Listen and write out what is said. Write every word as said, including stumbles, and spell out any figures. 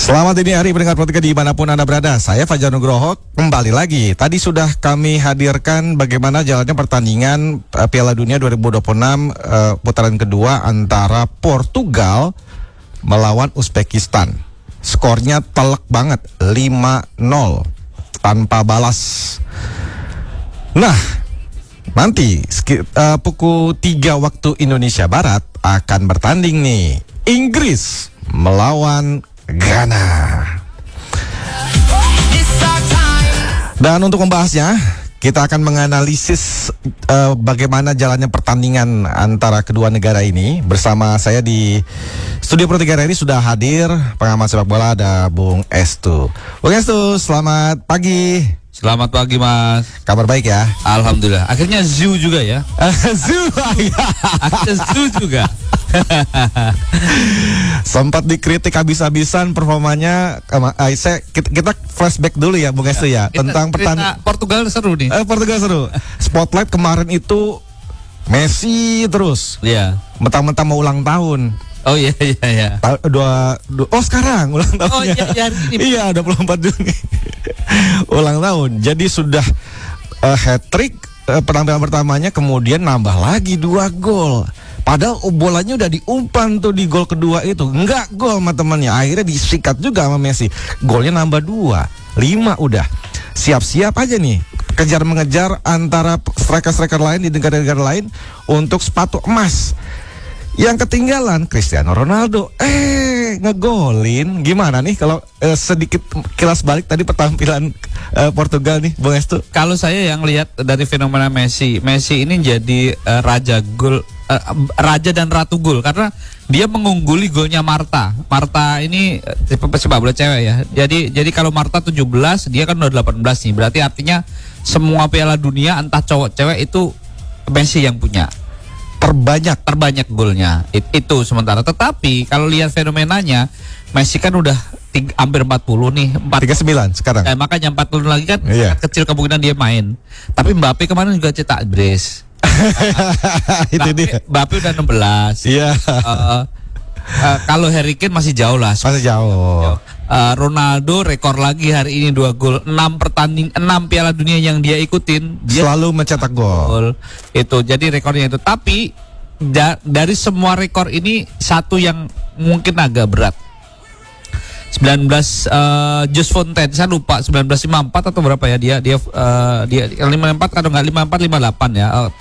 Selamat dini hari pendengar Pro tiga dimanapun Anda berada. Saya Fajar Nugroho kembali lagi. Tadi sudah kami hadirkan bagaimana jalannya pertandingan uh, Piala Dunia dua ribu dua puluh enam uh, putaran kedua antara Portugal melawan Uzbekistan. Skornya telak banget, lima nol tanpa balas. Nah, nanti uh, pukul tiga waktu Indonesia Barat akan bertanding nih Inggris melawan Ghana. Dan untuk membahasnya, kita akan menganalisis uh, bagaimana jalannya pertandingan antara kedua negara ini. Bersama saya di studio Pro tiga ini sudah hadir pengamat sepak bola, ada Bung Estu. Bung Estu, selamat pagi. Selamat pagi, Mas. Kabar baik ya? Alhamdulillah. Akhirnya zoo juga ya. Zoo. Akhirnya zoo juga. Sempat dikritik habis-habisan performanya. Uh, saya, kita, kita flashback dulu ya Bung Estu ya, kita, tentang pertandingan Portugal seru nih. Eh, Portugal seru. Spotlight kemarin itu Messi terus. Iya. Mentang-mentang mau ulang tahun. Oh iya iya iya. Ta- dua, dua oh sekarang ulang tahunnya. Oh iya iya ini. Iya, dua puluh empat Juni. Ulang tahun. Jadi sudah uh, hat-trick uh, penampilan pertamanya, kemudian nambah lagi dua gol. Padahal bolanya udah diumpan tuh di gol kedua itu. Enggak gol sama temannya. Akhirnya disikat juga sama Messi. Golnya nambah dua. Lima udah. Siap-siap aja nih. Kejar mengejar antara striker-striker lain di negara-negara lain untuk sepatu emas. Yang ketinggalan Cristiano Ronaldo. Eh ngegolin. Gimana nih kalau eh, sedikit kilas balik tadi pertampilan eh, Portugal nih Bung Estu? Kalau saya yang lihat dari fenomena Messi, Messi ini jadi uh, raja gol, uh, raja dan ratu gol karena dia mengungguli golnya Marta. Marta ini uh, sepak bola cewek ya. Jadi jadi kalau Marta tujuh belas, dia kan udah delapan belas nih. Berarti artinya semua Piala Dunia entah cowok cewek itu Messi yang punya. Terbanyak terbanyak golnya It, itu sementara. Tetapi kalau lihat fenomenanya, Messi kan udah tiga, hampir empat puluh nih, tiga puluh sembilan sekarang. Eh, makanya empat puluh lagi kan iya. Kecil kemungkinan dia main. Tapi Mbappe kemarin juga cetak brace. Itu Mbappe, dia. Mbappe udah enam belas. Iya. uh, uh, Kalau Harry Kane masih jauh lah. Masih jauh. Uh, Ronaldo rekor lagi hari ini dua gol, enam pertanding enam Piala Dunia yang dia ikutin, dia selalu mencetak gol. gol. Itu jadi rekornya itu. Tapi da, dari semua rekor ini satu yang mungkin agak berat. sembilan belas uh, Just Fontaine, saya lupa sembilan belas lima puluh empat atau berapa ya dia dia uh, dia lima puluh empat atau enggak lima puluh empat lima puluh delapan ya. Uh,